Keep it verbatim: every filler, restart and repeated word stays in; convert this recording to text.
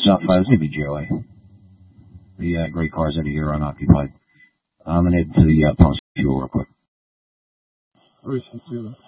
South five, it's going to be J O A. The uh, great cars out of here unoccupied. I'm going to head to the uh, pump fuel real quick. Three sixty.